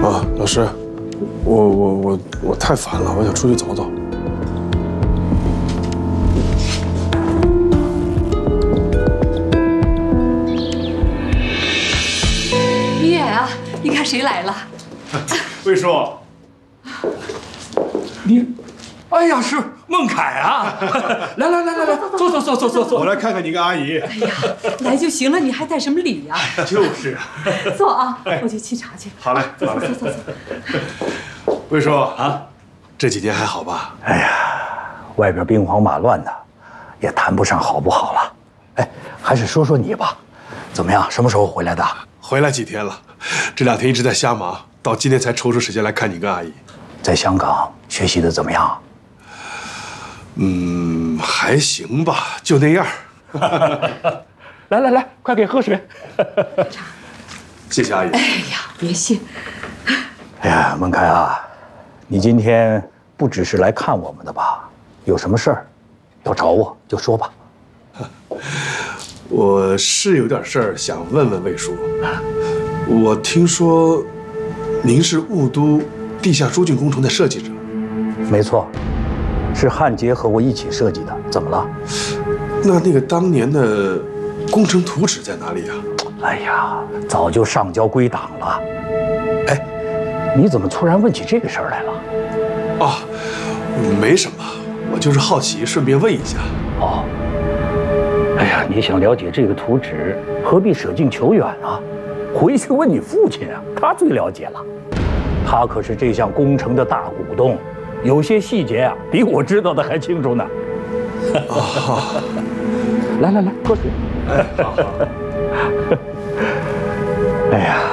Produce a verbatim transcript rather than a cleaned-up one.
啊，老师，我我我我太烦了，我想出去走走。 李远啊，你看谁来了？ 魏叔，你，哎呀，是孟凯啊！来来来来来，坐坐坐坐坐坐。 我来看看你跟阿姨。 哎呀，来就行了，你还带什么礼呀？ 就是啊。 坐啊，我去沏茶去。 好嘞，好嘞。 坐坐坐。 魏叔啊，这几天还好吧？ 哎呀，外边兵荒马乱的，也谈不上好不好了。哎，还是说说你吧，怎么样？什么时候回来的？ 回来几天了，这两天一直在瞎忙，到今天才抽出时间来看你跟阿姨。 在香港学习的怎么样？ 嗯，还行吧，就那样。 来来来，快给喝水。 谢谢阿姨。 哎呀，别谢。 哎呀，孟凯啊，你今天不只是来看我们的吧？有什么事儿要找我就说吧。 我是有点事儿想问问魏叔。我听说您是雾都地下疏浚工程的设计者。 没错，是汉杰和我一起设计的。怎么了？ 那那个当年的工程图纸在哪里啊？ 哎呀，早就上交归党了。哎，你怎么突然问起这个事儿来了？ 哦，没什么，我就是好奇，顺便问一下。 哦，哎呀，你想了解这个图纸，何必舍近求远啊？回去问你父亲啊，他最了解了。他可是这项工程的大股东，有些细节啊，比我知道的还清楚呢。 哦， 来来来，喝水。 哎，好好。 哎呀，